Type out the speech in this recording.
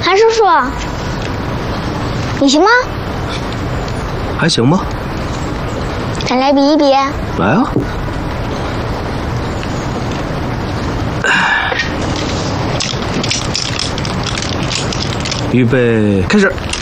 韩叔叔，你行吗？ 还行吧。 咱来比一比。 来啊！预备，开始。